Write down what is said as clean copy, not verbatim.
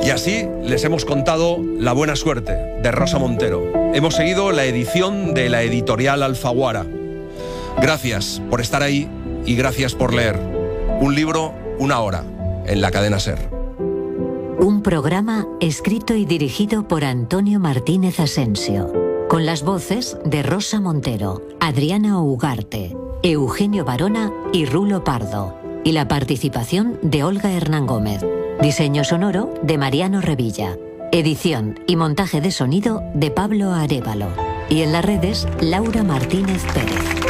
Y así les hemos contado La buena suerte, de Rosa Montero. Hemos seguido la edición de la editorial Alfaguara. Gracias por estar ahí y gracias por leer. Un libro, una hora, en la cadena SER. Un programa escrito y dirigido por Antonio Martínez Asensio, con las voces de Rosa Montero, Adriana Ugarte, Eugenio Barona y Rulo Pardo, y la participación de Olga Hernán Gómez. Diseño sonoro de Mariano Revilla. Edición y montaje de sonido de Pablo Arévalo. Y en las redes, Laura Martínez Pérez.